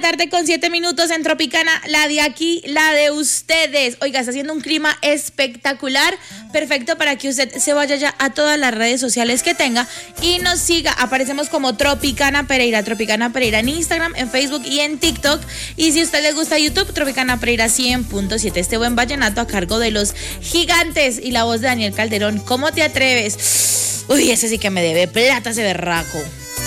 tarde con 7 minutos en Tropicana, la de aquí, la de ustedes. Oiga, está haciendo un clima espectacular, perfecto para que usted se vaya ya a todas las redes sociales que tenga y nos siga. Aparecemos como Tropicana Pereira en Instagram, en Facebook y en TikTok. Y si a usted le gusta YouTube, Tropicana Pereira 100.7. Este buen vallenato a cargo de Los Gigantes y la voz de Daniel Calderón. ¿Cómo te atreves? Uy, ese sí que me debe plata ese berraco.